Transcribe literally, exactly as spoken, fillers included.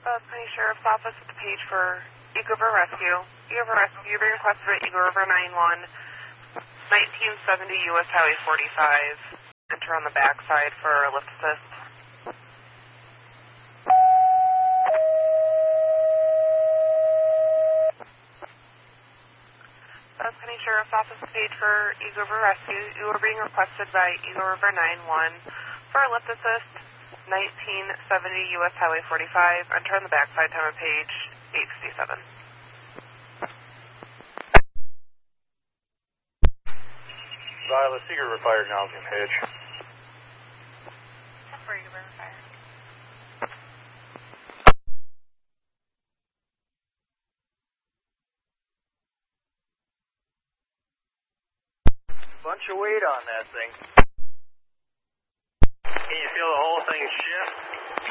Uh, County Sheriff's Office at the page for Eagle River Rescue. Eagle River Rescue, you're being requested by Eagle River nine one, nineteen seventy U S Highway forty-five. Enter on the backside for lift assist. Uh, County Sheriff's Office at the page for Eagle River Rescue. You are being requested by Eagle River nine one for lift assist. nineteen seventy U S Highway forty-five. Enter on the backside, time of page eight fifty-seven. Violet, Eagle River Fire, acknowledging page. For Eagle River Fire. Bunch of weight on that thing. Can you feel the whole thing shift?